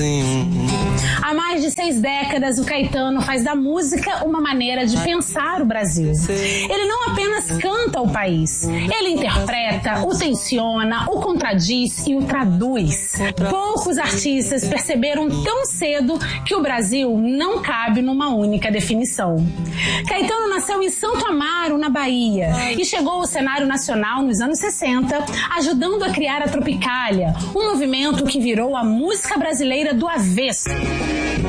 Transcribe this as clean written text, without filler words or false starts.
Há mais de 6 décadas, o Caetano faz da música uma maneira de pensar o Brasil. Ele não apenas canta o país, ele interpreta, o tensiona, o contradiz e o traduz. Poucos artistas perceberam tão cedo que o Brasil não cabe numa única definição. Caetano nasceu em Santo Amaro, na Bahia, e chegou ao cenário nacional nos anos 60, ajudando a criar a Tropicália, um movimento que virou a música brasileira do avesso.